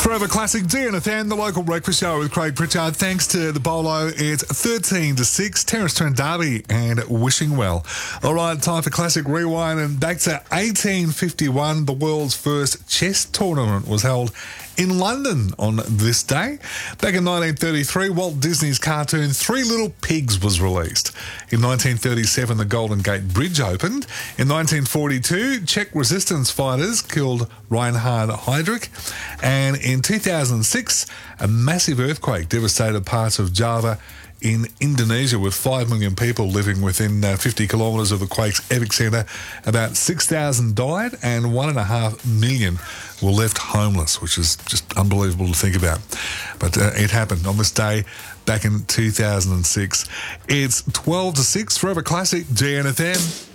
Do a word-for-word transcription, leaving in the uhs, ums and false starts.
Forever Classic D N F N, the local breakfast show with Craig Pritchard. Thanks to the Bolo, it's thirteen to six. Terrace Trent Derby and wishing well. All right, time for Classic Rewind and back to eighteen fifty-one. The world's first chess tournament was held in London on this day. Back in nineteen thirty-three, Walt Disney's cartoon Three Little Pigs was released. In nineteen thirty-seven, the Golden Gate Bridge opened. In nineteen forty-two, Czech resistance fighters killed Reinhard Heydrich. And in two thousand six, a massive earthquake devastated parts of Java in Indonesia, with five million people living within uh, fifty kilometres of the quake's epicentre. About six thousand died and one point five million were left homeless, which is just unbelievable to think about. But uh, it happened on this day back in two thousand six. It's twelve to six, Forever Classic, G N F M.